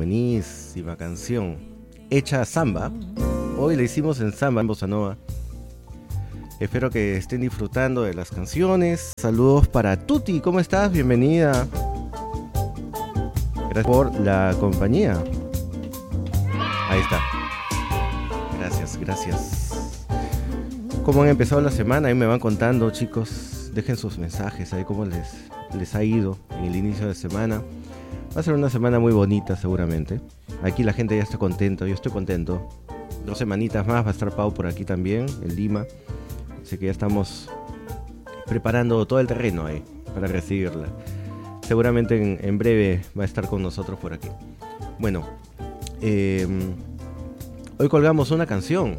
buenísima canción. Hecha a samba. Hoy la hicimos en samba, en bossa nova. Espero que estén disfrutando de las canciones. Saludos para Tuti, ¿cómo estás? Bienvenida. Gracias por la compañía. Ahí está. Gracias. ¿Cómo han empezado la semana? Ahí me van contando, chicos. Dejen sus mensajes ahí cómo les ha ido en el inicio de semana. Va a ser una semana muy bonita seguramente. Aquí la gente ya está contenta, yo estoy contento. 2 semanitas más va a estar Pau por aquí también, en Lima. Así que ya estamos preparando todo el terreno ahí para recibirla. Seguramente en breve va a estar con nosotros por aquí. Bueno, hoy colgamos una canción.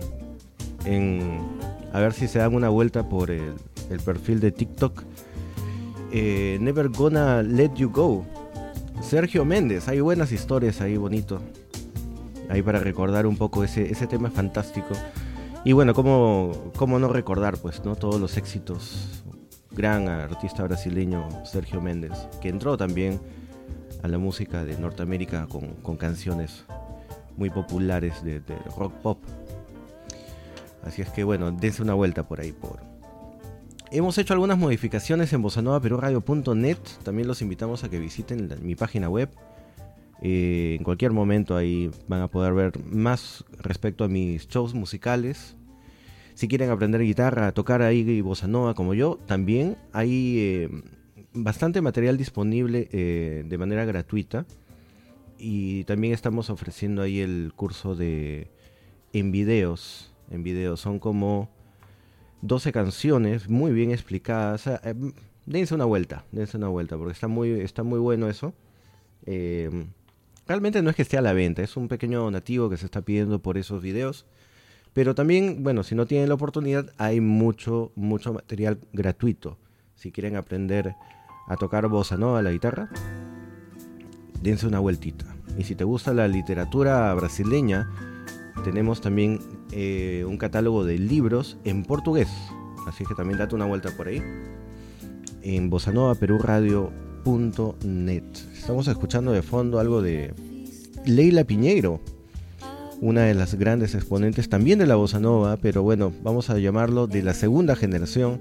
A ver si se dan una vuelta por el perfil de TikTok. Never Gonna Let You Go. Sergio Méndez, hay buenas historias ahí, bonito. Ahí para recordar un poco ese tema fantástico. Y bueno, ¿cómo no recordar, pues, ¿no? Todos los éxitos. Gran artista brasileño, Sergio Méndez, que entró también a la música de Norteamérica con canciones muy populares de rock pop. Así es que bueno, dense una vuelta por ahí. Hemos hecho algunas modificaciones en bossanovaperuradio.net. También los invitamos a que visiten mi página web. En cualquier momento ahí van a poder ver más respecto a mis shows musicales. Si quieren aprender guitarra, tocar ahí bossa nova como yo, también hay bastante material disponible de manera gratuita. Y también estamos ofreciendo ahí el curso en videos. Son como 12 canciones muy bien explicadas. Dense una vuelta porque está muy bueno eso. Realmente no es que esté a la venta, es un pequeño donativo que se está pidiendo por esos videos. Pero también, bueno, si no tienen la oportunidad, hay mucho material gratuito. Si quieren aprender a tocar bossa nova, la guitarra, dense una vueltita. Y si te gusta la literatura brasileña, tenemos también un catálogo de libros en portugués. Así que también date una vuelta por ahí. En bossanovaperuradio.net. Estamos escuchando de fondo algo de Leila Piñeiro, una de las grandes exponentes también de la bossa nova, pero bueno, vamos a llamarlo de la segunda generación.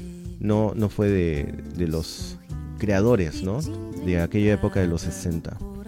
No fue de los creadores, ¿no? De aquella época de los 60.